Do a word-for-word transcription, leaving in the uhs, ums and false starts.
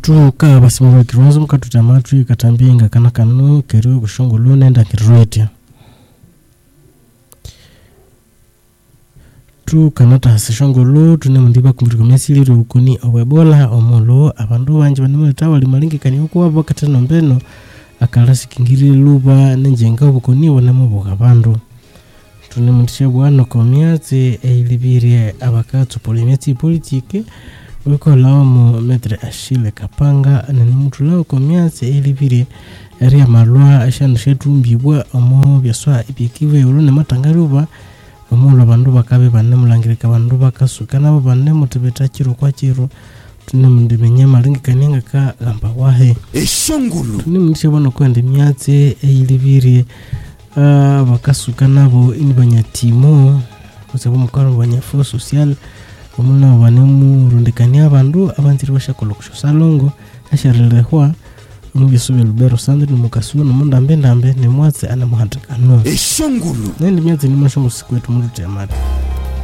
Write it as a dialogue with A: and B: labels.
A: tuka basi mwa kironzo mkatutamatu katambinga kana kanu keru kushongolo nenda kirwete tu kanata hasishongolo tune mundiba kumirikomesili rukuni owebola omolo abandu banje banimeta wali malingi kani uko abo katano mbeno akalasi kingiri luba nenjenga ubukoni wonamo bokabandu tune mundishe bwana komyatse eilibirie abakatso polimeti politike uko lawo metre Achille Kapanga nani mutu lawo komyatse eilibirie area malwa ashana shetumbibwa omo byaswa ibikiwe urune matangaruba omulo abandu bakabe banne mulangirika abandu bakasuka nabo banne mutebeta kiro kwa kiro tune mundimenye malingi kaninga ka gamba wahe
B: eshongulu
A: tune mundishe bono kwende myatse eilibiri ah uh, bakasuka nabo inibanya timo kusaba mukaro banya fo social omuna banemu rundikania abandu abanziri bashakolo kushalongo asharelehwa Mubisubi Lubero Sandri Mukasu no mundambe ndambe ni mwatse ana muhandikano
B: eshongulu
A: nende myatse ni mashongo sikwetu mundu temari